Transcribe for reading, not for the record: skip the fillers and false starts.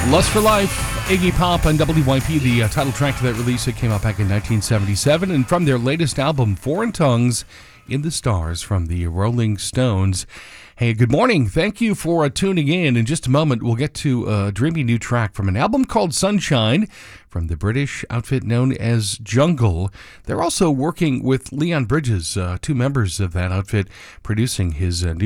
Lust for Life, Iggy Pop and WYP, the title track to that release. It came out back in 1977, and from their latest album, Foreign Tongues in the Stars, from the Rolling Stones. Hey, good morning. Thank you for tuning in. In just a moment, we'll get to a dreamy new track from an album called Sunshine from the British outfit known as Jungle. They're also working with Leon Bridges, two members of that outfit, producing his new